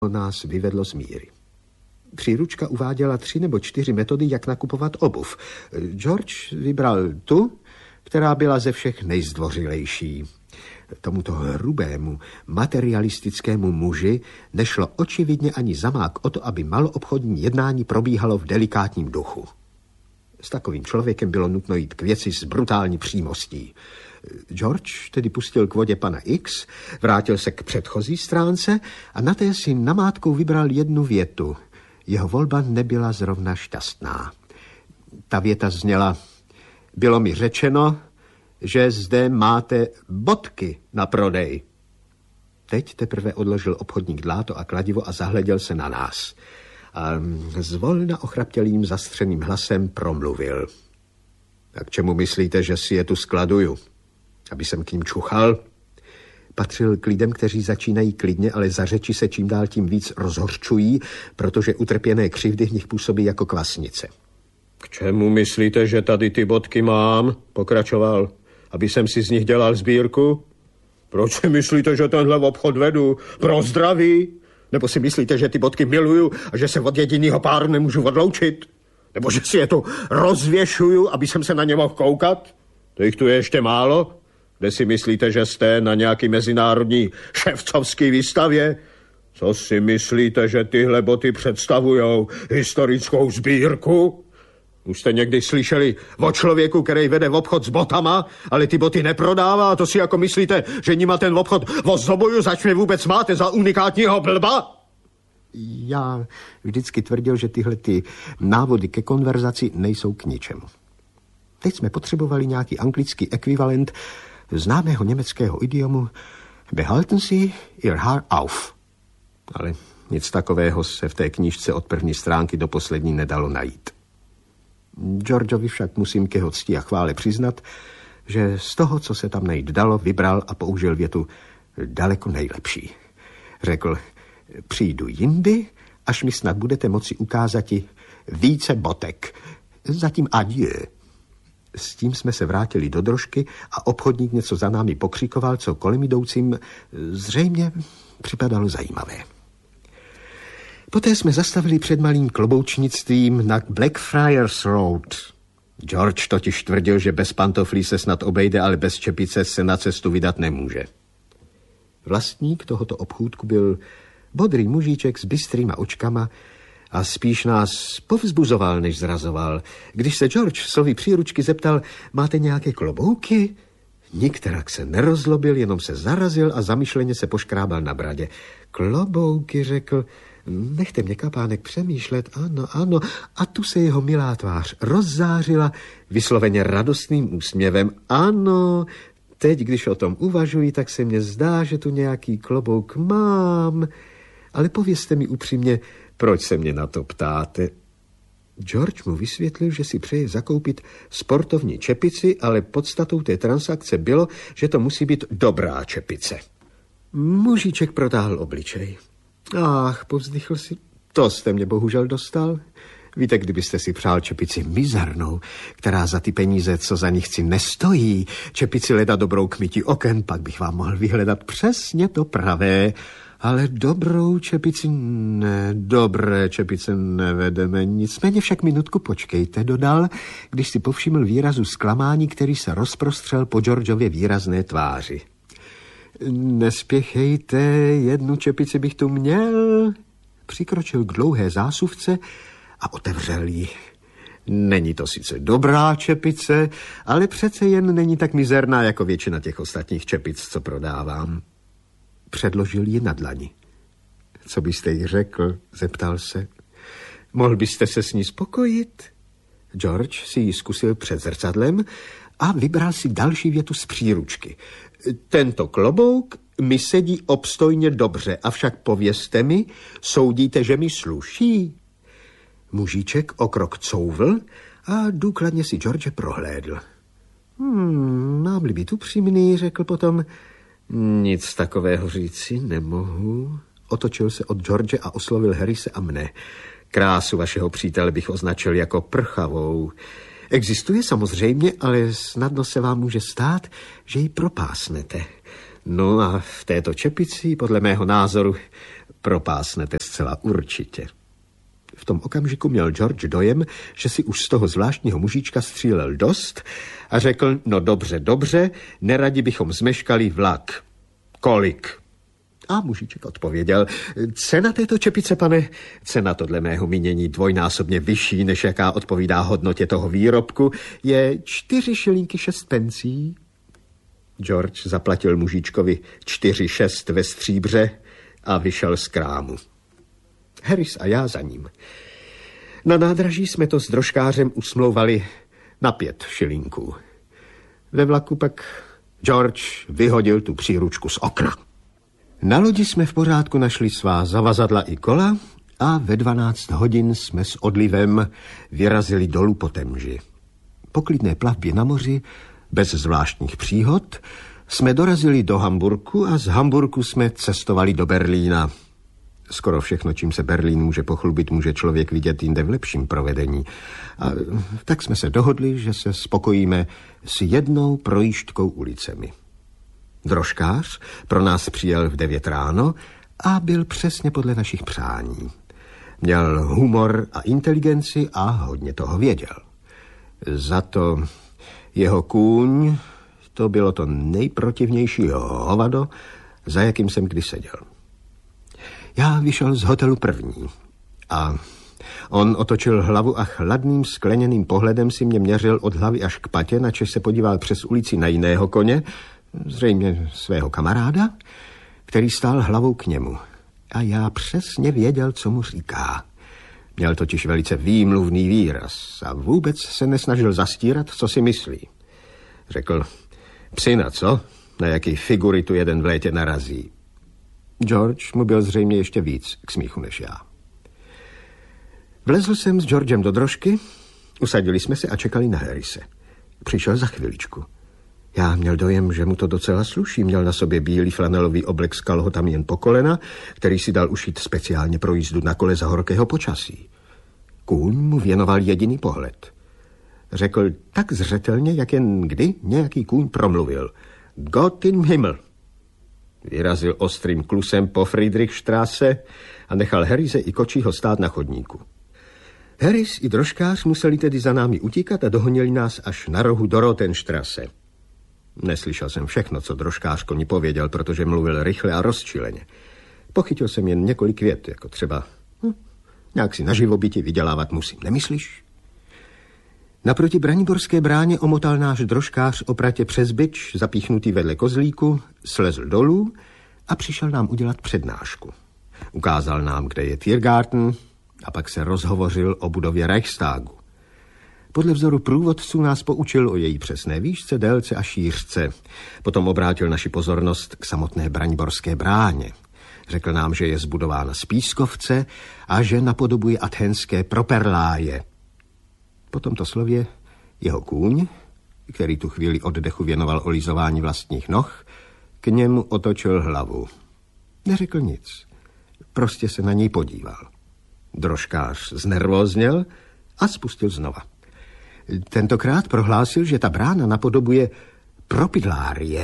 nás vyvedlo z míry. Příručka uváděla 3 nebo 4 metody, jak nakupovat obuv. George vybral tu, která byla ze všech nejzdvořilejší. Tomuto hrubému, materialistickému muži nešlo očividně ani zamák o to, aby maloobchodní jednání probíhalo v delikátním duchu. S takovým člověkem bylo nutno jít k věci s brutální přímostí. George tedy pustil k vodě pana X, vrátil se k předchozí stránce a na té si namátkou vybral jednu větu. Jeho volba nebyla zrovna šťastná. Ta věta zněla: bylo mi řečeno, že zde máte bodky na prodej. Teď teprve odložil obchodník dláto a kladivo a zahleděl se na nás. A zvolna ochraptělým zastřeným hlasem promluvil. A k čemu myslíte, že si je tu skladuju? Aby jsem k ním čuchal? Patřil k lidem, kteří začínají klidně, ale za řeči se čím dál tím víc rozhořčují, protože utrpěné křivdy v nich působí jako kvasnice. K čemu myslíte, že tady ty bodky mám? Pokračoval. Aby jsem si z nich dělal sbírku? Proč si myslíte, že tenhle obchod vedu? Pro zdraví? Nebo si myslíte, že ty bodky miluju a že se od jedinýho páru nemůžu odloučit? Nebo že si je tu rozvěšuju, aby jsem se na ně mohl koukat? To jich tu je ještě málo? Kde si myslíte, že jste na nějaký mezinárodní ševcovský výstavě? Co si myslíte, že tyhle boty představujou historickou sbírku? Už jste někdy slyšeli o člověku, který vede v obchod s botama, ale ty boty neprodává? To si jako myslíte, že nima ten obchod ozdobuju, zač mě vůbec máte za unikátního blba? Já vždycky tvrdil, že tyhle ty návody ke konverzaci nejsou k ničemu. Teď jsme potřebovali nějaký anglický ekvivalent známého německého idiomu Behalten Sie Ihr Haar auf. Ale nic takového se v té knížce od první stránky do poslední nedalo najít. Georgeovi však musím k jeho cti a chvále přiznat, že z toho, co se tam najít dalo, vybral a použil větu daleko nejlepší. Řekl: přijdu jindy, až mi snad budete moci ukázati více botek. Zatím adieu. S tím jsme se vrátili do drožky a obchodník něco za námi pokřikoval, co kolem jdoucím zřejmě připadalo zajímavé. Poté jsme zastavili před malým kloboučnictvím na Blackfriars Road. George totiž tvrdil, že bez pantoflí se snad obejde, ale bez čepice se na cestu vydat nemůže. Vlastník tohoto obchůdku byl bodrý mužíček s bystrýma očkama a spíš nás povzbuzoval, než zrazoval. Když se George slovy příručky zeptal: máte nějaké klobouky? Nikterak se nerozlobil, jenom se zarazil a zamyšleně se poškrábal na bradě. Klobouky, řekl. Nechte mě, kapánek, přemýšlet. Ano, ano. A tu se jeho milá tvář rozzářila vysloveně radostným úsměvem. Ano, teď, když o tom uvažuji, tak se mně zdá, že tu nějaký klobouk mám. Ale povězte mi upřímně, proč se mě na to ptáte? George mu vysvětlil, že si přeje zakoupit sportovní čepici, ale podstatou té transakce bylo, že to musí být dobrá čepice. Mužíček protáhl obličej. Ach, povzdychl si, to jste mě bohužel dostal. Víte, kdybyste si přál čepici mizernou, která za ty peníze, co za ní chci, nestojí, čepici leda dobrou k mytí oken, pak bych vám mohl vyhledat přesně to pravé. Ale dobrou čepici ne, dobré čepice nevedeme. Nicméně však minutku počkejte, dodal, když si povšiml výrazu zklamání, který se rozprostřel po Georgeově výrazné tváři. Nespěchejte, jednu čepici bych tu měl. Přikročil k dlouhé zásuvce a otevřel ji. Není to sice dobrá čepice, ale přece jen není tak mizerná jako většina těch ostatních čepic, co prodávám. Předložil ji na dlani. Co byste jí řekl? Zeptal se. Mohl byste se s ní spokojit? George si ji zkusil před zrcadlem a vybral si další větu z příručky. Tento klobouk mi sedí obstojně dobře, avšak povězte mi, soudíte, že mi sluší? Mužíček o krok couvl a důkladně si George prohlédl. Mám-li být upřímný, řekl potom. Nic takového říci nemohu. Otočil se od George a oslovil Harrise a mne. Krásu vašeho přítele bych označil jako prchavou. Existuje samozřejmě, ale snadno se vám může stát, že ji propásnete. No a v této čepici, podle mého názoru, propásnete zcela určitě. V tom okamžiku měl George dojem, že si už z toho zvláštního mužíčka střílel dost a řekl, no dobře, neradi bychom zmeškali vlak. Kolik? A mužíček odpověděl, cena této čepice, pane, cena to dle mého mínění dvojnásobně vyšší, než jaká odpovídá hodnotě toho výrobku, je 4 šilinky 6 pencí. George zaplatil mužíčkovi 4,6 ve stříbře a vyšel z krámu. Harris a já za ním. Na nádraží jsme to s drožkářem usmlouvali na 5 šilinků. Ve vlaku pak George vyhodil tu příručku z okna. Na lodi jsme v pořádku našli svá zavazadla i kola a ve 12 hodin jsme s odlivem vyrazili dolů po Temži. Po klidné plavbě na moři, bez zvláštních příhod, jsme dorazili do Hamburku a z Hamburku jsme cestovali do Berlína. Skoro všechno, čím se Berlín může pochlubit, může člověk vidět jinde v lepším provedení. A tak jsme se dohodli, že se spokojíme s jednou projížďkou ulicemi. Drožkář pro nás přijel v 9 ráno a byl přesně podle našich přání. Měl humor a inteligenci a hodně toho věděl. Za to jeho kůň, to bylo to nejprotivnější hovado, za jakým jsem kdy seděl. Já vyšel z hotelu první a on otočil hlavu a chladným skleněným pohledem si mě měřil od hlavy až k patě, načež se podíval přes ulici na jiného koně, zřejmě svého kamaráda, který stál hlavou k němu. A já přesně věděl, co mu říká. Měl totiž velice výmluvný výraz a vůbec se nesnažil zastírat, co si myslí. Řekl, psina, co? Na jaký figury tu jeden v létě narazí. George mu byl zřejmě ještě víc k smíchu než já. Vlezl jsem s Georgem do drožky, usadili jsme se a čekali na Harrise. Přišel za chviličku. Já měl dojem, že mu to docela sluší. Měl na sobě bílý flanelový oblek s kalhotami jen po kolena, který si dal ušít speciálně pro jízdu na kole za horkého počasí. Kůň mu věnoval jediný pohled. Řekl tak zřetelně, jak jen kdy nějaký kůň promluvil. Gott im Himmel. Vyrazil ostrým klusem po Friedrichstraße a nechal Harrise i kočího stát na chodníku. Harris i drožkář museli tedy za námi utíkat a dohonili nás až na rohu Dorotenstraße. Neslyšel jsem všechno, co drožkář koni pověděl, protože mluvil rychle a rozčileně. Pochytil jsem jen několik vět, jako třeba nějak si na živobytí vydělávat musím, nemyslíš? Naproti Braniborské bráně omotal náš drožkář opratě přes bič, zapíchnutý vedle kozlíku, slezl dolů a přišel nám udělat přednášku. Ukázal nám, kde je Tiergarten a pak se rozhovořil o budově Reichstagu. Podle vzoru průvodců nás poučil o její přesné výšce, délce a šířce. Potom obrátil naši pozornost k samotné Braniborské bráně. Řekl nám, že je zbudována z pískovce a že napodobuje athénské properláje. Po tomto slově jeho kůň, který tu chvíli oddechu věnoval olizování vlastních noh, k němu otočil hlavu. Neřekl nic, prostě se na něj podíval. Drožkář znervózněl a spustil znova. Tentokrát prohlásil, že ta brána napodobuje propydlárie.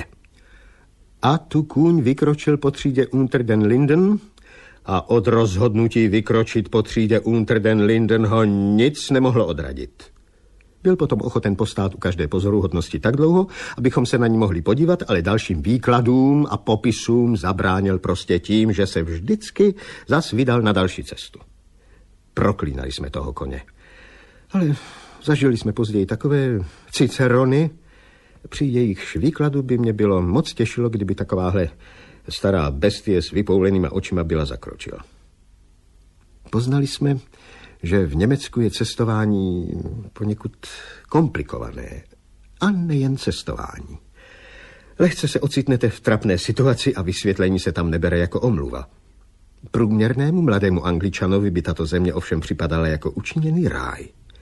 A tu kůň vykročil po třídě Unter den Linden a od rozhodnutí vykročit po třídě Unter den Linden ho nic nemohlo odradit. Byl potom ochoten postát u každé pozoruhodnosti tak dlouho, abychom se na ní mohli podívat, ale dalším výkladům a popisům zabránil prostě tím, že se vždycky zas vydal na další cestu. Proklínali jsme toho koně. Ale zažili jsme později takové cicerony, při jejichž výkladu by mě bylo moc těšilo, kdyby takováhle stará bestie s vypoulenýma očima byla zakročila. Poznali jsme, že v Německu je cestování poněkud komplikované. A nejen cestování. Lehce se ocitnete v trapné situaci a vysvětlení se tam nebere jako omluva. Průměrnému mladému Angličanovi by tato země ovšem připadala jako učiněný ráj.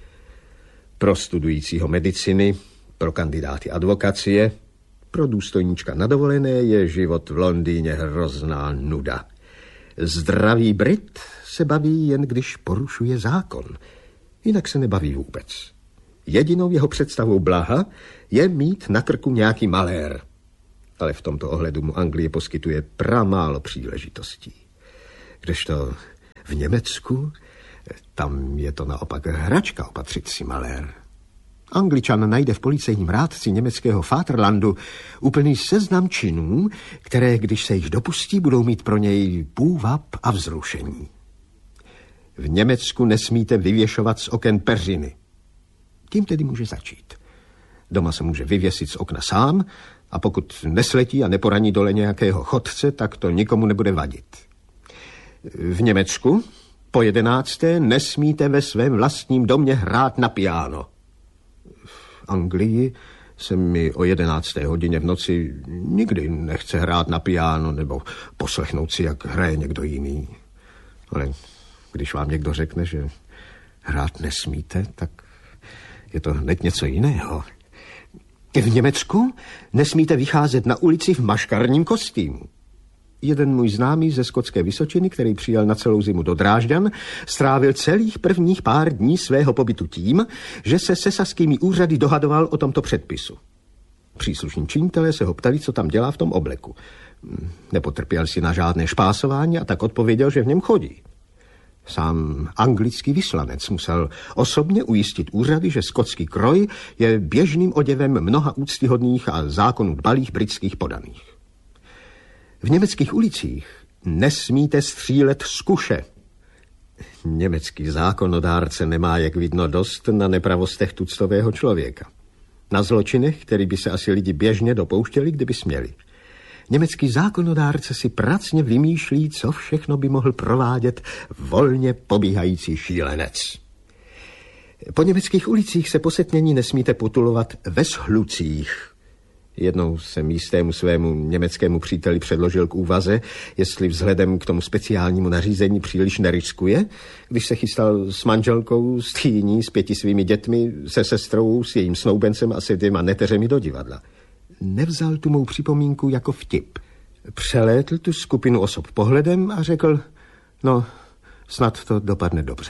Pro studujícího mediciny, pro kandidáty advokacie, pro důstojníčka na dovolené je život v Londýně hrozná nuda. Zdravý Brit se baví jen když porušuje zákon, jinak se nebaví vůbec. Jedinou jeho představou blaha je mít na krku nějaký malér. ale v tomto ohledu mu Anglie poskytuje pramálo příležitostí. Kdežto v Německu, tam je to naopak hračka opatřit si malér. Angličan najde v policejním rádci německého Vaterlandu úplný seznam činů, které, když se jich dopustí, budou mít pro něj půvab a vzrušení. V Německu nesmíte vyvěšovat z oken peřiny. Tím tedy může začít. Doma se může vyvěsit z okna sám a pokud nesletí a neporaní dole nějakého chodce, tak to nikomu nebude vadit. V Německu po 11. nesmíte ve svém vlastním domě hrát na piano. V Anglii se mi o 11. hodině v noci nikdy nechce hrát na piano nebo poslechnout si, jak hraje někdo jiný. Ale když vám někdo řekne, že hrát nesmíte, tak je to hned něco jiného. V Německu nesmíte vycházet na ulici v maškarním kostýmu. Jeden můj známý ze skotské Vysočiny, který přijel na celou zimu do Drážďan, strávil celých prvních pár dní svého pobytu tím, že se saskými úřady dohadoval o tomto předpisu. Příslušní činitelé se ho ptali, co tam dělá v tom obleku. Nepotrpěl si na žádné špásování a tak odpověděl, že v něm chodí. Sám anglický vyslanec musel osobně ujistit úřady, že skotský kroj je běžným oděvem mnoha úctyhodných a zákonů dbalých britských podaných. V německých ulicích nesmíte střílet z kuše. Německý zákonodárce nemá, jak vidno, dost na nepravostech tuctového člověka. Na zločinech, který by se asi lidi běžně dopouštěli, kdyby směli. Německý zákonodárce si pracně vymýšlí, co všechno by mohl provádět volně pobíhající šílenec. Po německých ulicích se posetnění nesmíte potulovat ve shlucích. Jednou jsem jistému svému německému příteli předložil k úvaze, jestli vzhledem k tomu speciálnímu nařízení příliš neriskuje, když se chystal s manželkou, s tchýní, s 5 svými dětmi, se sestrou, s jejím snoubencem a se 2 neteřemi do divadla. Nevzal tu mou připomínku jako vtip. Přelétl tu skupinu osob pohledem a řekl, no, snad to dopadne dobře.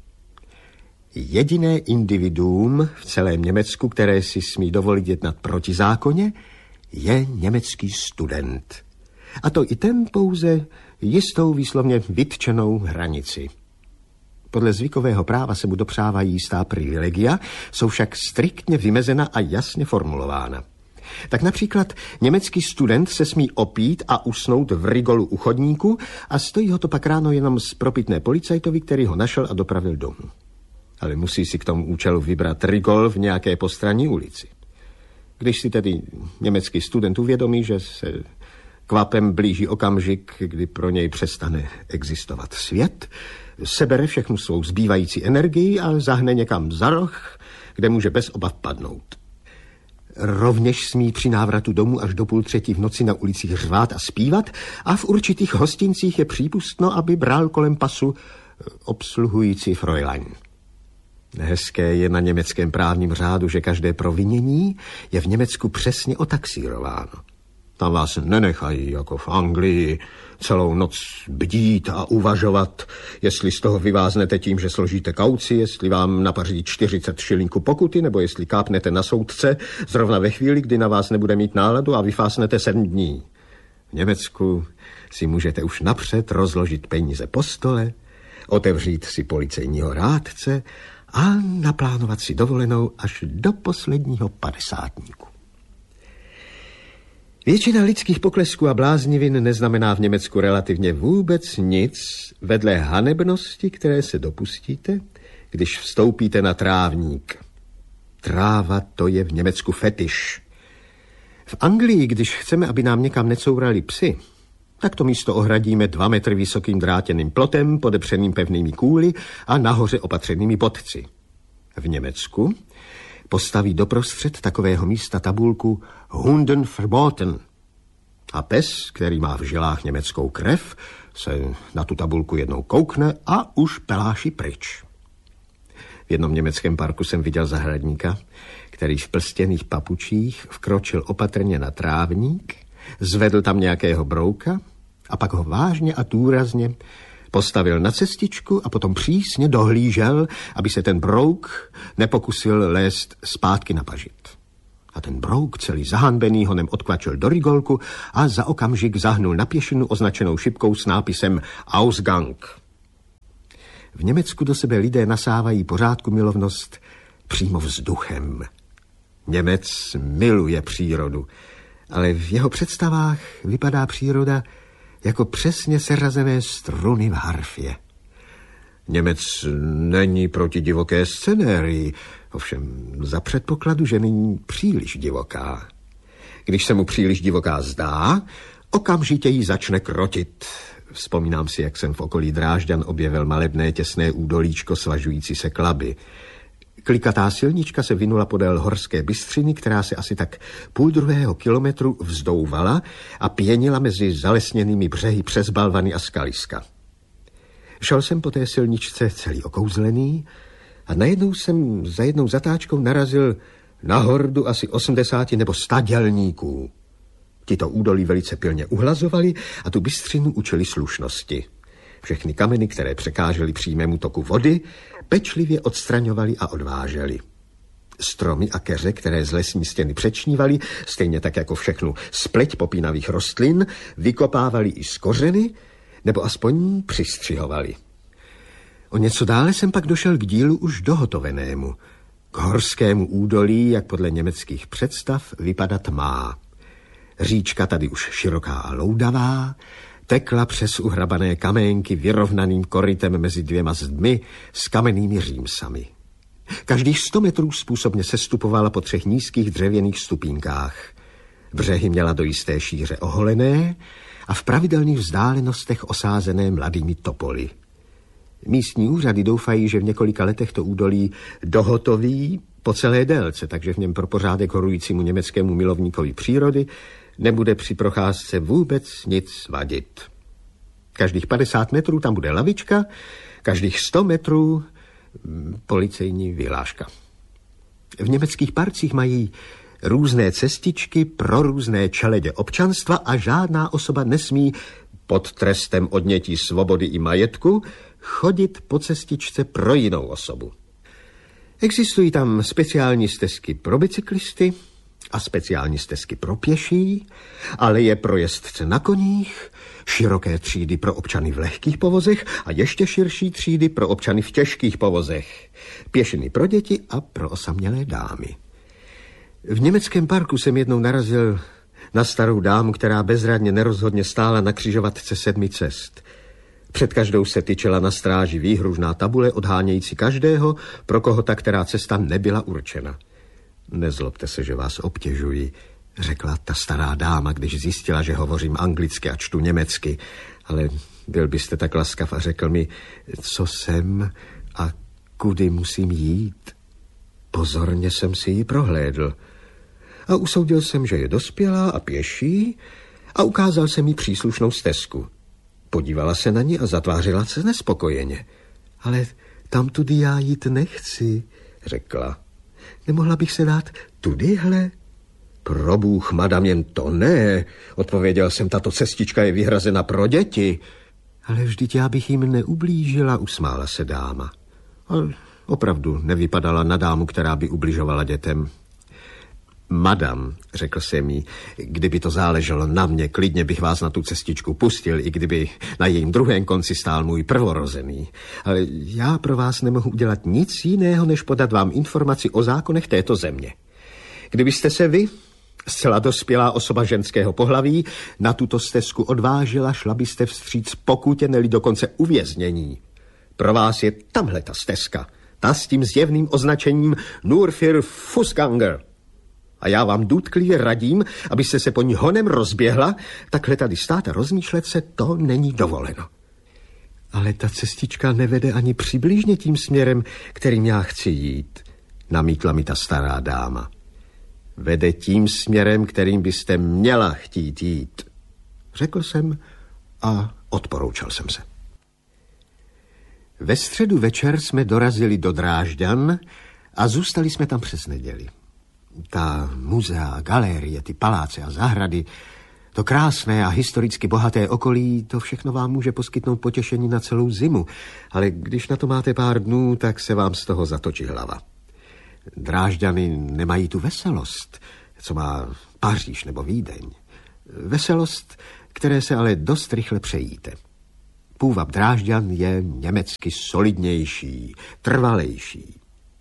Jediné individuum v celém Německu, které si smí dovolit jednat protizákonně, je německý student. A to i ten pouze jistou výslovně vytčenou hranici. Podle zvykového práva se mu dopřávají jistá privilegia, jsou však striktně vymezena a jasně formulována. Tak například německý student se smí opít a usnout v rigolu u chodníku a stojí ho to pak ráno jenom zpropitné policajtovi, který ho našel a dopravil domů. Ale musí si k tomu účelu vybrat rigol v nějaké postranní ulici. Když si tedy německý student uvědomí, že se kvapem blíží okamžik, kdy pro něj přestane existovat svět, sebere všechnu svou zbývající energii a zahne někam za roh, kde může bez obav padnout. Rovněž smí při návratu domů až do 2:30 v noci na ulicích řvát a zpívat a v určitých hostincích je přípustno, aby bral kolem pasu obsluhující Fräulein. Hezké je na německém právním řádu, že každé provinění je v Německu přesně otaxírováno. Tam vás nenechají, jako v Anglii, celou noc bdít a uvažovat, jestli z toho vyváznete tím, že složíte kauci, jestli vám napaří 40 šilinků pokuty, nebo jestli kápnete na soudce zrovna ve chvíli, kdy na vás nebude mít náladu a vyfásnete 7 dní. V Německu si můžete už napřed rozložit peníze po stole, otevřít si policejního rádce a naplánovat si dovolenou až do posledního 50. Většina lidských poklesků a bláznivin neznamená v Německu relativně vůbec nic vedle hanebnosti, které se dopustíte, když vstoupíte na trávník. Tráva, to je v Německu fetiš. V Anglii, když chceme, aby nám někam necourali psy, tak to místo ohradíme 2 metry vysokým drátěným plotem, podepřeným pevnými kůly a nahoře opatřenými bodci. V Německu postaví doprostřed takového místa tabulku Hunden verboten. A pes, který má v žilách německou krev, se na tu tabulku jednou koukne a už peláši pryč. V jednom německém parku jsem viděl zahradníka, který v plstěných papučích vkročil opatrně na trávník, zvedl tam nějakého brouka a pak ho vážně a důrazně postavil na cestičku a potom přísně dohlížel, aby se ten brouk nepokusil lézt zpátky na pažit. A ten brouk, celý zahanbený, honem odkvačil do rigolku a za okamžik zahnul na pěšinu označenou šipkou s nápisem Ausgang. V Německu do sebe lidé nasávají pořádku milovnost přímo vzduchem. Němec miluje přírodu, ale v jeho představách vypadá příroda jako přesně seřazené struny v harfě. Němec není proti divoké scenérii, ovšem za předpokladu, že není příliš divoká. Když se mu příliš divoká zdá, okamžitě ji začne krotit. Vzpomínám si, jak jsem v okolí Drážďan objevil malebné těsné údolíčko svažující se k Labi. Klikatá silnička se vinula podél horské bystřiny, která se asi tak 0,5 kilometru vzdouvala a pěnila mezi zalesněnými břehy přes balvany a skaliska. Šel jsem po té silničce celý okouzlený a najednou jsem za jednou zatáčkou narazil na hordu asi 80 nebo 100 dělníků. Tito údolí velice pilně uhlazovali a tu bystřinu učili slušnosti. Všechny kameny, které překážely přímému toku vody, pečlivě odstraňovali a odváželi. Stromy a keře, které z lesní stěny přečnívaly, stejně tak jako všechnu spleť popínavých rostlin, vykopávali i z kořeny, nebo aspoň přistřihovali. O něco dále jsem pak došel k dílu už dohotovenému. K horskému údolí, jak podle německých představ vypadat má. Říčka tady už široká a loudavá, tekla přes uhrabané kaménky vyrovnaným korytem mezi 2 zdmi s kamennými římsami. Každých 100 metrů způsobně sestupovala po 3 nízkých dřevěných stupínkách. Břehy měla do jisté šíře oholené a v pravidelných vzdálenostech osázené mladými topoly. Místní úřady doufají, že v několika letech to údolí dohotoví po celé délce, takže v něm pro pořádek horujícímu německému milovníkovi přírody nebude při procházce vůbec nic vadit. Každých 50 metrů tam bude lavička, každých 100 metrů policejní vyhláška. V německých parcích mají různé cestičky pro různé čeledě občanstva a žádná osoba nesmí pod trestem odnětí svobody i majetku chodit po cestičce pro jinou osobu. Existují tam speciální stezky pro bicyklisty a speciální stezky pro pěší, aleje pro jezdce na koních, široké třídy pro občany v lehkých povozech a ještě širší třídy pro občany v těžkých povozech, pěšiny pro děti a pro osamělé dámy. V německém parku jsem jednou narazil na starou dámu, která bezradně nerozhodně stála na křižovatce 7 cest. Před každou se tyčela na stráži výhružná tabule odhánějící každého, pro koho ta která cesta nebyla určena. Nezlobte se, že vás obtěžuji, řekla ta stará dáma, když zjistila, že hovořím anglicky a čtu německy, ale byl byste tak laskav a řekl mi, co jsem a kudy musím jít. Pozorně jsem si ji prohlédl a usoudil jsem, že je dospělá a pěší a ukázal jsem jí příslušnou stezku. Podívala se na ní a zatvářila se nespokojeně. Ale tamtudy já jít nechci, řekla. Nemohla bych se dát tudyhle? Probůh, madam, jen to ne, odpověděl jsem, tato cestička je vyhrazena pro děti. Ale vždyť já bych jim neublížila, usmála se dáma. Ale opravdu nevypadala na dámu, která by ubližovala dětem. Madam, řekl jsem jí, kdyby to záleželo na mě, klidně bych vás na tu cestičku pustil, i kdyby na jejím druhém konci stál můj prvorozený. Ale já pro vás nemohu udělat nic jiného, než podat vám informaci o zákonech této země. Kdybyste se vy, zcela dospělá osoba ženského pohlaví, na tuto stezku odvážila, šla byste vstříc pokutě, neli dokonce uvěznění. Pro vás je tamhle ta stezka, ta s tím zjevným označením Nur für Fußgänger. A já vám důtklivě radím, abyste se po ní honem rozběhla, takhle tady stát a rozmýšlet se, to není dovoleno. Ale ta cestička nevede ani přibližně tím směrem, kterým já chci jít, namítla mi ta stará dáma. Vede tím směrem, kterým byste měla chtít jít, řekl jsem a odporoučal jsem se. Ve středu večer jsme dorazili do Drážďan a zůstali jsme tam přes neděli. Ta muzea, galérie, ty paláce a zahrady, to krásné a historicky bohaté okolí, to všechno vám může poskytnout potěšení na celou zimu, ale když na to máte pár dnů, tak se vám z toho zatočí hlava. Drážďany nemají tu veselost, co má Paříž nebo Vídeň. Veselost, které se ale dost rychle přejíte. Půvab Drážďan je německy solidnější, trvalejší.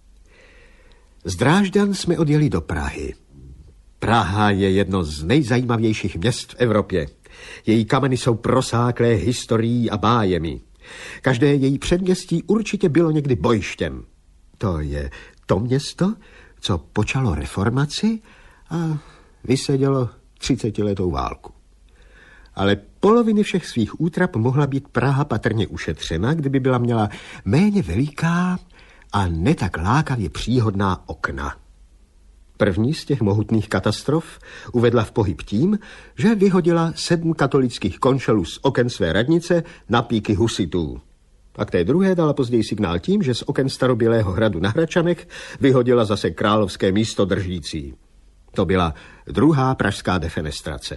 Z Drážďan jsme odjeli do Prahy. Praha je jedno z nejzajímavějších měst v Evropě. Její kameny jsou prosáklé historií a bájemi. Každé její předměstí určitě bylo někdy bojištěm. To je to město, co počalo reformaci a vysedělo 30letou válku. Ale poloviny všech svých útrap mohla být Praha patrně ušetřena, kdyby byla měla méně veliká a ne tak lákavě příhodná okna. První z těch mohutných katastrof uvedla v pohyb tím, že vyhodila 7 katolických konšelů z oken své radnice na píky husitů. A k té druhé dala později signál tím, že z oken starobělého hradu na Hradčanech vyhodila zase královské místodržící. To byla druhá pražská defenestrace.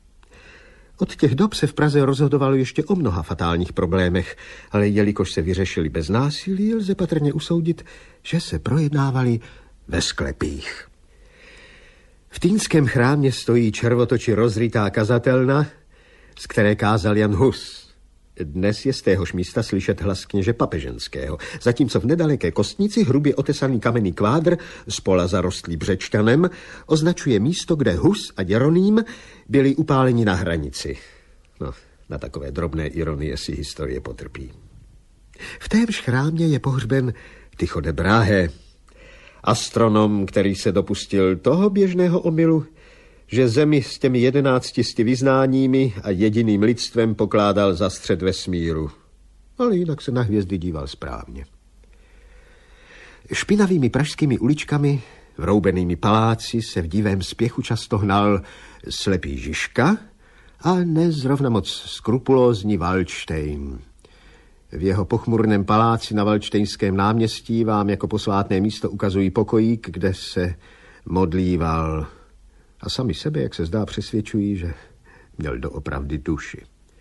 Od těch dob se v Praze rozhodovalo ještě o mnoha fatálních problémech, ale jelikož se vyřešili bez násilí, lze patrně usoudit, že se projednávali ve sklepích. V Týnském chrámě stojí červotoči rozrytá kazatelna, z které kázal Jan Hus. Dnes je z téhož místa slyšet hlas kněže Papeženského, zatímco v nedaleké Kostnici hrubě otesaný kamenný kvádr, spola zarostlý břečťanem, označuje místo, kde Hus a Jeroným byli upáleni na hranici. No, na takové drobné ironie si historie potrpí. V témž chrámě je pohřben Tycho de Brahe, astronom, který se dopustil toho běžného omylu, že Zemi s těmi 11 vyznáními a jediným lidstvem pokládal za střed vesmíru. Ale jinak se na hvězdy díval správně. Špinavými pražskými uličkami, vroubenými paláci se v divém spěchu často hnal slepý Žižka a nezrovna moc skrupulózní Valdštejn. V jeho pochmurném paláci na Valdštejnském náměstí vám jako posvátné místo ukazují pokojík, kde se modlíval. A sami sebe, jak se zdá, přesvědčují, že měl doopravdy duši.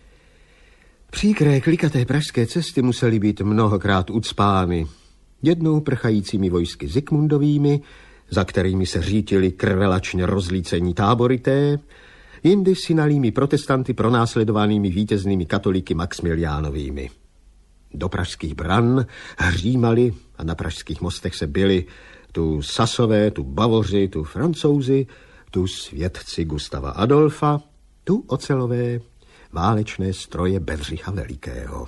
Příkré klikaté pražské cesty musely být mnohokrát ucpány. Jednou prchajícími vojsky Zikmundovými, za kterými se řítili krvelačně rozlícení táborité, jindy synalými protestanty pronásledovanými vítěznými katolíky Maxmiliánovými. Do pražských bran hřímali a na pražských mostech se byli tu Sasové, tu Bavoři, tu Francouzi, tu svědci Gustava Adolfa, tu ocelové válečné stroje Bedřicha Velikého.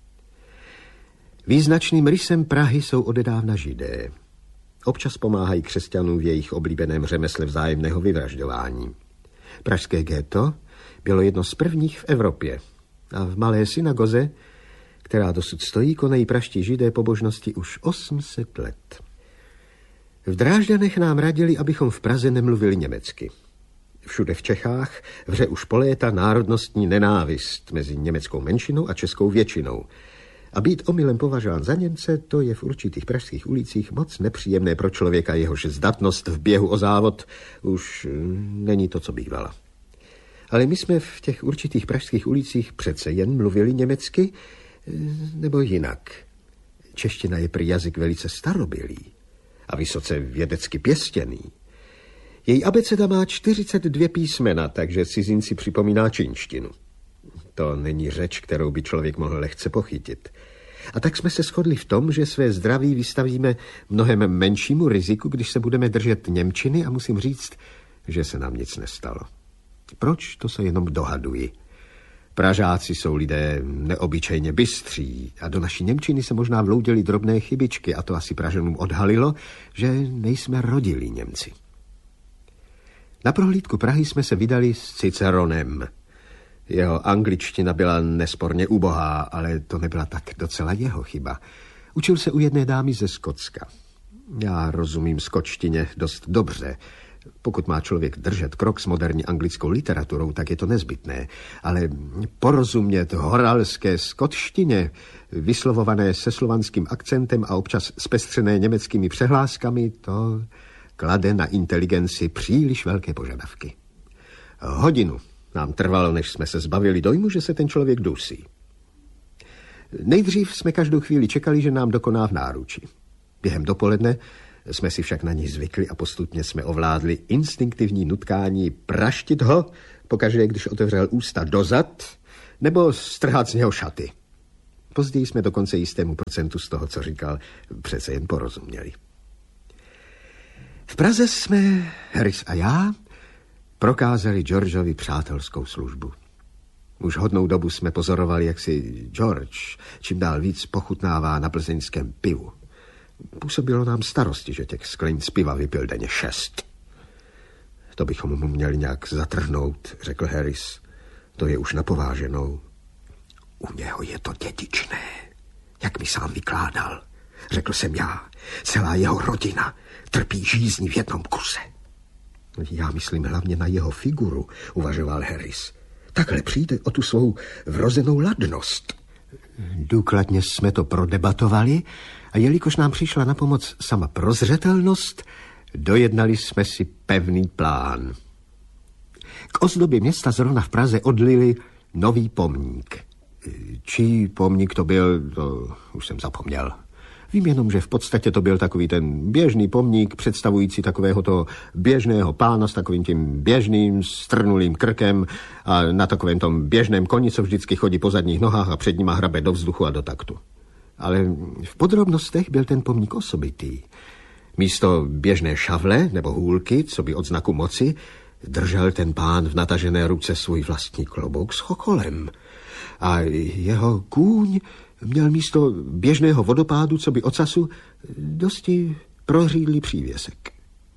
Význačným rysem Prahy jsou odedávna Židé. Občas pomáhají křesťanům v jejich oblíbeném řemesle vzájemného vyvražďování. Pražské ghetto bylo jedno z prvních v Evropě a v malé synagoze, která dosud stojí, konají pražští Židé pobožnosti už 800 let. V Drážďanech nám radili, abychom v Praze nemluvili německy. Všude v Čechách vře už po léta národnostní nenávist mezi německou menšinou a českou většinou. A být omylem považován za Němce, to je v určitých pražských ulicích moc nepříjemné pro člověka, jehož zdatnost v běhu o závod už není to, co bývala. Ale my jsme v těch určitých pražských ulicích přece jen mluvili německy, nebo jinak. Čeština je prý jazyk velice starobylý a vysoce vědecky pěstěný. Její abeceda má 42 písmena, takže cizinci připomíná čínštinu. To není řeč, kterou by člověk mohl lehce pochytit. A tak jsme se shodli v tom, že své zdraví vystavíme mnohem menšímu riziku, když se budeme držet němčiny, a musím říct, že se nám nic nestalo. Proč? To se jenom dohaduji. Pražáci jsou lidé neobyčejně bystří a do naší němčiny se možná vloudily drobné chybičky a to asi Pražanům odhalilo, že nejsme rodilí Němci. Na prohlídku Prahy jsme se vydali s Ciceronem. Jeho angličtina byla nesporně ubohá, ale to nebyla tak docela jeho chyba. Učil se u jedné dámy ze Skotska. Já rozumím skotštině dost dobře. Pokud má člověk držet krok s moderní anglickou literaturou, tak je to nezbytné. Ale porozumět horalské skotštině, vyslovované se slovanským akcentem a občas zpestřené německými přehláskami, to klade na inteligenci příliš velké požadavky. Hodinu nám trvalo, než jsme se zbavili dojmu, že se ten člověk dusí. Nejdřív jsme každou chvíli čekali, že nám dokoná v náruči. Během dopoledne Jsme si však na ní zvykli a postupně jsme ovládli instinktivní nutkání praštit ho, pokaždé, když otevřel ústa dozad, nebo strhat z něho šaty. Později jsme dokonce jistému procentu z toho, co říkal, přece jen porozuměli. V Praze jsme, Harris a já, prokázali Georgeovi přátelskou službu. Už hodnou dobu jsme pozorovali, jak si George čím dál víc pochutnává na plzeňském pivu. Působilo nám starosti, že těch sklenic piva vypil denně 6. To bychom mu měli nějak zatrhnout, řekl Harris. To je už napováženou. U něho je to dědičné, jak mi sám vykládal, řekl jsem já. Celá jeho rodina trpí žízní v jednom kuse. Já myslím hlavně na jeho figuru, uvažoval Harris. Takhle přijde o tu svou vrozenou ladnost. Důkladně jsme to prodebatovali a jelikož nám přišla na pomoc sama prozřetelnost, dojednali jsme si pevný plán. K ozdobě města zrovna v Praze odlili nový pomník. Čí pomník to byl, to už jsem zapomněl. Vím jenom, že v podstatě to byl takový ten běžný pomník představující takového toho běžného pána s takovým tím běžným strnulým krkem a na takovém tom běžném koni, co vždycky chodí po zadních nohách a před nima hrabe do vzduchu a do taktu. Ale v podrobnostech byl ten pomník osobitý. Místo běžné šavle nebo hůlky, co by od znaku moci, držel ten pán v natažené ruce svůj vlastní klobouk s chokolem. A jeho kůň měl místo běžného vodopádu, co by ocasu, dosti prořídlý přívěsek.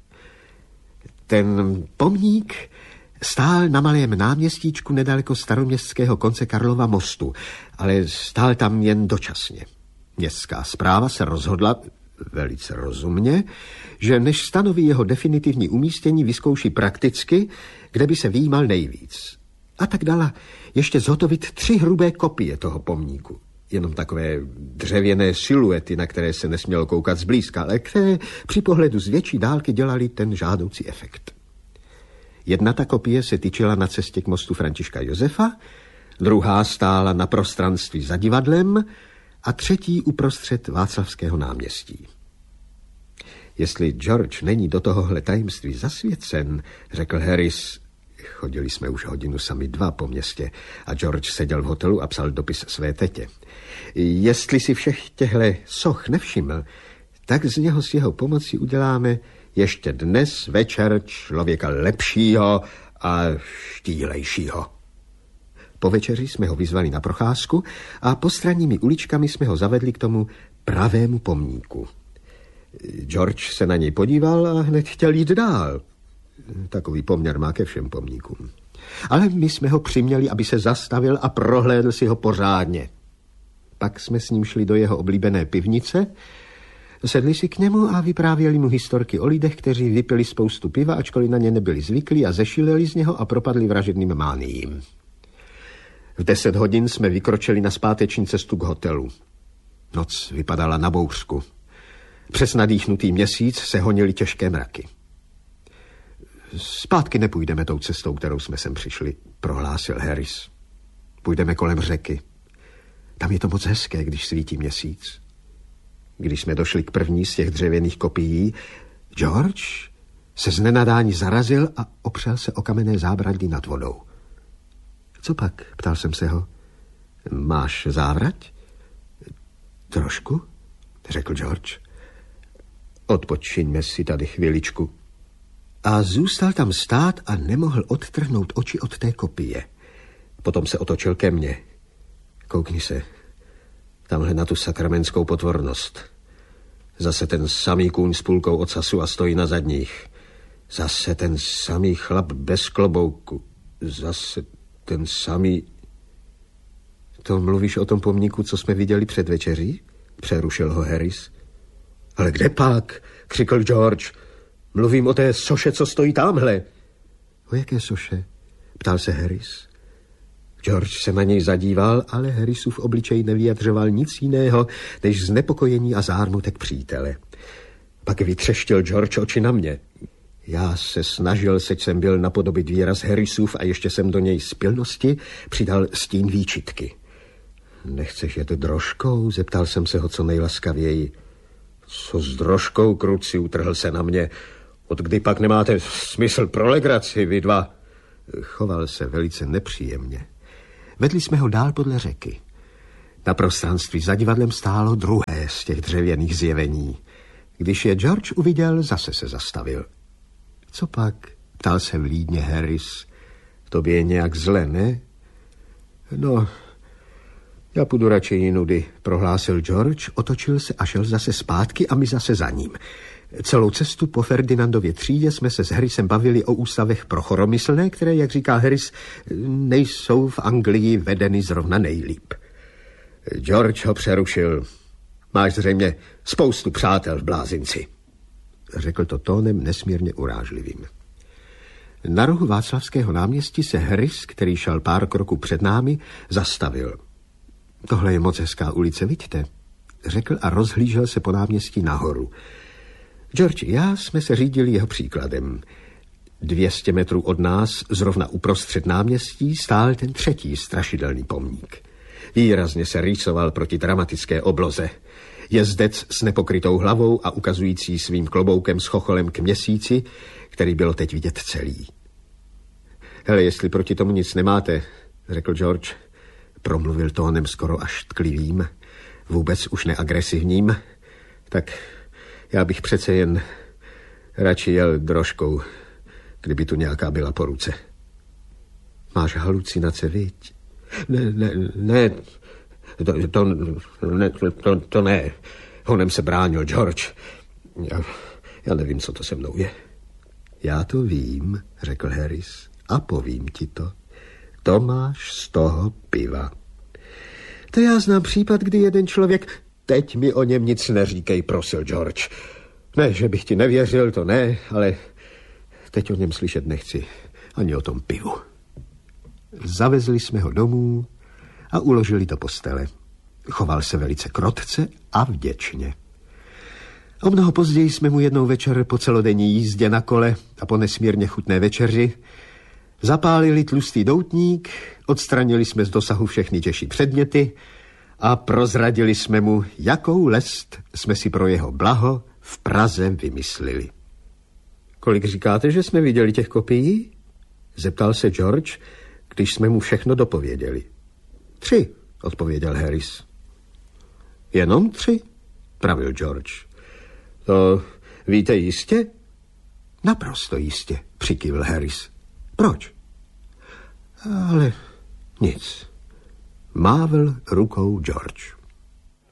Ten pomník stál na malém náměstíčku nedaleko staroměstského konce Karlova mostu, ale stál tam jen dočasně. Městská správa se rozhodla, velice rozumně, že než stanoví jeho definitivní umístění, vyzkouší prakticky, kde by se vyjímal nejvíc. A tak dala ještě zhotovit 3 hrubé kopie toho pomníku. Jenom takové dřevěné siluety, na které se nesmělo koukat zblízka, ale které při pohledu z větší dálky dělali ten žádoucí efekt. Jedna ta kopie se tyčila na cestě k mostu Františka Josefa, druhá stála na prostranství za divadlem a třetí uprostřed Václavského náměstí. Jestli George není do tohohle tajemství zasvěcen, řekl Harris. Chodili jsme už hodinu sami 2 po městě a George seděl v hotelu a psal dopis své tetě. Jestli si všech těchto soch nevšiml, tak z něho s jeho pomocí uděláme ještě dnes večer člověka lepšího a štílejšího. Po večeři jsme ho vyzvali na procházku a postranními uličkami jsme ho zavedli k tomu pravému pomníku. George se na něj podíval a hned chtěl jít dál. Takový poměr má ke všem pomníkům. Ale my jsme ho přiměli, aby se zastavil a prohlédl si ho pořádně. Pak jsme s ním šli do jeho oblíbené pivnice, sedli si k němu a vyprávěli mu historky o lidech, kteří vypili spoustu piva, ačkoliv na ně nebyli zvyklí a zešíleli z něho a propadli vražedným mániím. V 10 hodin jsme vykročili na zpáteční cestu k hotelu. Noc vypadala na bouřku. Přes nadýchnutý měsíc se honily těžké mraky. Zpátky nepůjdeme tou cestou, kterou jsme sem přišli, prohlásil Harris. Půjdeme kolem řeky. Tam je to moc hezké, když svítí měsíc. Když jsme došli k první z těch dřevěných kopií, George se z nenadání zarazil a opřel se o kamenné zábradlí nad vodou. Co pak? Ptal jsem se ho. Máš závrať? Trošku, řekl George. Odpočiňme si tady chviličku. A zůstal tam stát a nemohl odtrhnout oči od té kopie. Potom se otočil ke mně. Koukni se, tamhle na tu sakramentskou potvornost. Zase ten samý kůň s půlkou ocasu a stojí na zadních. Zase ten samý chlap bez klobouku. Zase ten samý... To mluvíš o tom pomníku, co jsme viděli před večeří? Přerušil ho Harris. Ale kde pak? Křikl George. Mluvím o té soše, co stojí tamhle. O jaké soše? Ptal se Harris. George se na něj zadíval, ale Harrisův obličej nevyjadřoval nic jiného, než znepokojení a zármutek přítele. Pak vytřeštil George oči na mě. Já se snažil, seč jsem byl napodobit výraz Harrisův a ještě jsem do něj z pilnosti přidal stín výčitky. Nechceš jet drožkou? Zeptal jsem se ho co nejlaskavěji. Co s drožkou, kruci, utrhl se na mě. Od kdy pak nemáte smysl pro legraci, vy dva? Choval se velice nepříjemně. Vedli jsme ho dál podle řeky. Na prostranství za divadlem stálo druhé z těch dřevěných zjevení. Když je George uviděl, zase se zastavil. Co pak? Ptal se vlídně Harris. Tobě je nějak zle, ne? No, já půjdu radši jinudy, prohlásil George, otočil se a šel zase zpátky a my zase za ním. Celou cestu po Ferdinandově třídě jsme se s Harrisem bavili o ústavech pro choromyslné, které, jak říká Harris, nejsou v Anglii vedeny zrovna nejlíp. George ho přerušil. Máš zřejmě spoustu přátel v blázinci. Řekl to tónem nesmírně urážlivým. Na rohu Václavského náměstí se Harris, který šel pár kroků před námi, zastavil. Tohle je moc hezká ulice, vidíte? Řekl a rozhlížel se po náměstí nahoru. George i já jsme se řídili jeho příkladem. 200 metrů od nás, zrovna uprostřed náměstí, stál ten třetí strašidelný pomník. Výrazně se rýsoval proti dramatické obloze. Jezdec s nepokrytou hlavou a ukazující svým kloboukem s chocholem k měsíci, který bylo teď vidět celý. Hele, jestli proti tomu nic nemáte, řekl George, promluvil tónem skoro až tklivým, vůbec už neagresivním, tak já bych přece jen radši jel drožkou, kdyby tu nějaká byla po ruce. Máš halucinace, viď? Ne, to ne. Honem se bránil George. Já nevím, co to se mnou je. Já to vím, řekl Harris, a povím ti to. To máš z toho piva. To já znám případ, kdy jeden člověk... Teď mi o něm nic neříkej, prosil George. Ne, že bych ti nevěřil, to ne, ale teď o něm slyšet nechci. Ani o tom pivu. Zavezli jsme ho domů a uložili do postele. Choval se velice krotce a vděčně. O mnoho později jsme mu jednou večer po celodenní jízdě na kole a po nesmírně chutné večeři zapálili tlustý doutník, odstranili jsme z dosahu všechny těžší předměty a prozradili jsme mu, jakou lest jsme si pro jeho blaho v Praze vymyslili. Kolik říkáte, že jsme viděli těch kopií? Zeptal se George, když jsme mu všechno dopověděli. 3, odpověděl Harris. Jenom 3, pravil George. To víte jistě? Naprosto jistě, přikývl Harris. Proč? Ale nic. Mávl rukou George.